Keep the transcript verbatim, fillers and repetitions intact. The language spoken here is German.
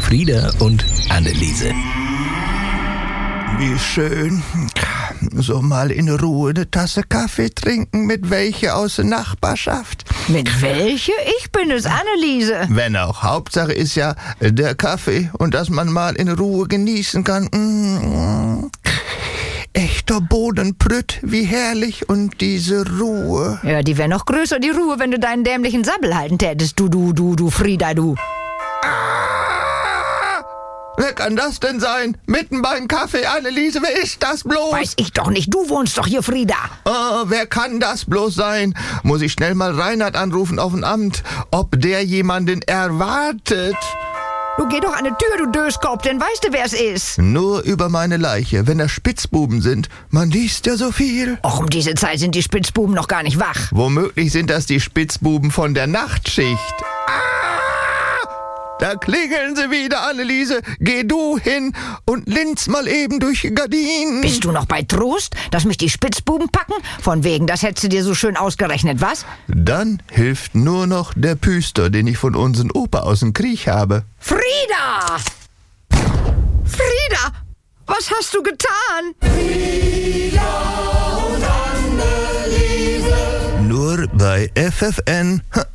Frieda und Anneliese. Wie schön. So mal in Ruhe eine Tasse Kaffee trinken mit welche aus der Nachbarschaft. Mit welche? Ich bin es, Anneliese. Wenn auch. Hauptsache ist ja der Kaffee und dass man mal in Ruhe genießen kann. Mmh. Echter Bodenprütt, wie herrlich und diese Ruhe. Ja, die wäre noch größer, die Ruhe, wenn du deinen dämlichen Sabbel halten tätest, du, du, du, du, Frieda, du. Ah! Wer kann das denn sein? Mitten beim Kaffee, Anneliese, wer ist das bloß? Weiß ich doch nicht, du wohnst doch hier, Frieda. Oh, wer kann das bloß sein? Muss ich schnell mal Reinhard anrufen auf dem Amt, ob der jemanden erwartet? Du geh doch an die Tür, du Döskopf, denn weißt du, wer es ist? Nur über meine Leiche, wenn das Spitzbuben sind. Man liest ja so viel. Och, um diese Zeit sind die Spitzbuben noch gar nicht wach. Womöglich sind das die Spitzbuben von der Nachtschicht. Ah! Da klingeln sie wieder, Anneliese. Geh du hin und linz mal eben durch die Gardinen. Bist du noch bei Trost, dass mich die Spitzbuben packen? Von wegen, das hättest du dir so schön ausgerechnet, was? Dann hilft nur noch der Püster, den ich von unserem Opa aus dem Krieg habe. Frieda! Frieda! Was hast du getan? Frieda und Anneliese. Nur bei F F N.